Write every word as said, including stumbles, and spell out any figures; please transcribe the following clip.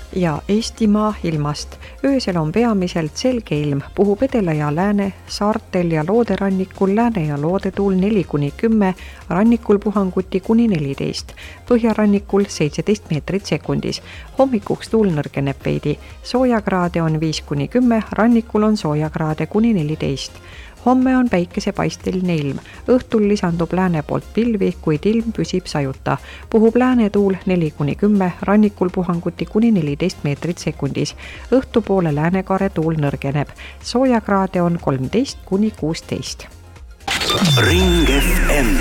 ja Eestimaa ilmast. Öösel on peamiselt selge ilm, puhub edela ja lääne, saartel ja looderannikul lääne ja loodetuul neli kuni kümme, rannikul puhanguti kuni neliteist, põhjarannikul seitseteist meetrit sekundis. Hommikuks tuul nõrgeneb veidi, soojakraade on viis kuni kümme, rannikul on soojakraade kuni neliteist. Homme on päikesepaisteline ilm, õhtul lisandub lääne poolt pilvi, kuid ilm püsib sajuta. Puhub lääne tuul neli kuni kümme, rannikul puhanguti kuni neliteist meetrit sekundis. Õhtupoole läänekaare tuul nõrgeneb. Soojakraade on kolmteist kuni kuusteist. Ring F M